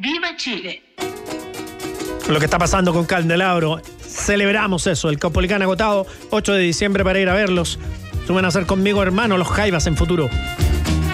¡Viva Chile! Lo que está pasando con Candelabro, celebramos eso, el Caupolicán agotado, 8 de diciembre para ir a verlos. Suben a ser conmigo, hermano, los Jaivas en futuro.